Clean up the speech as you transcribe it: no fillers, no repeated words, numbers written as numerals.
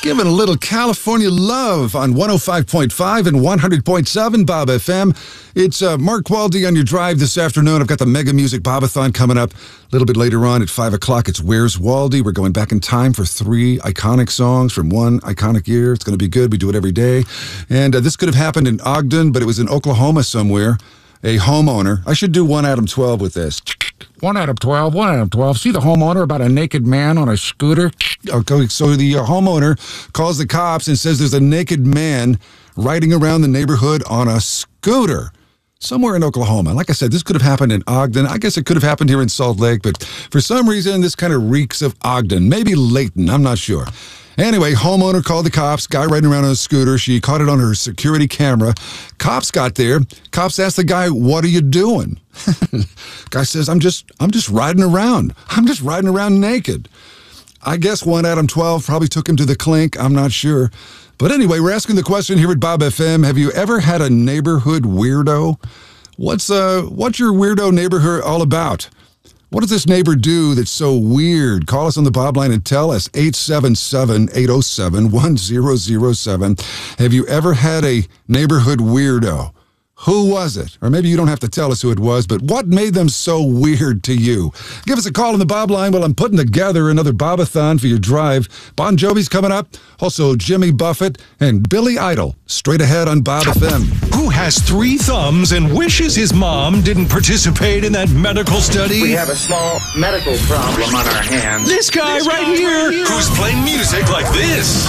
Giving a little California love on 105.5 and 100.7 Bob FM. It's Mark Waldy on your drive this afternoon. I've got the Mega Music Bobathon coming up a little bit later on at 5 o'clock. It's Where's Waldy? We're going back in time for 3 iconic songs from one iconic year. It's going to be good. We do it every day. And this could have happened in Ogden, but it was in Oklahoma somewhere. A homeowner. I should do 1 Adam 12 with this. 1 Adam 12, 1 Adam 12. See the homeowner about a naked man on a scooter? Okay, so the homeowner calls the cops and says there's a naked man riding around the neighborhood on a scooter somewhere in Oklahoma. Like I said, this could have happened in Ogden. I guess it could have happened here in Salt Lake, but for some reason, this kind of reeks of Ogden. Maybe Layton, I'm not sure. Anyway, homeowner called the cops, guy riding around on a scooter. She caught it on her security camera. Cops got there. Cops asked the guy, "What are you doing?" Guy says, I'm just riding around. I'm just riding around naked. I guess 1 Adam 12 probably took him to the clink. I'm not sure. But anyway, we're asking the question here at Bob FM. Have you ever had a neighborhood weirdo? What's your weirdo neighborhood all about? What does this neighbor do that's so weird? Call us on the Bob line and tell us. 877-807-1007. Have you ever had a neighborhood weirdo? Who was it? Or maybe you don't have to tell us who it was, but what made them so weird to you? Give us a call on the Bob line while I'm putting together another Bobathon for your drive. Bon Jovi's coming up. Also, Jimmy Buffett and Billy Idol. Straight ahead on Bob FM. Who has 3 thumbs and wishes his mom didn't participate in that medical study? We have a small medical problem on our hands. This guy right here, who's playing music like this.